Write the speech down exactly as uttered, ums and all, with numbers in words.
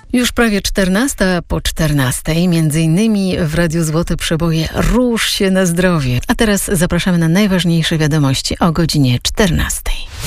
Już prawie czternasta po czternastej, między innymi w Radiu Złote Przeboje Rusz się na zdrowie. A teraz zapraszamy na najważniejsze wiadomości o godzinie czternastej.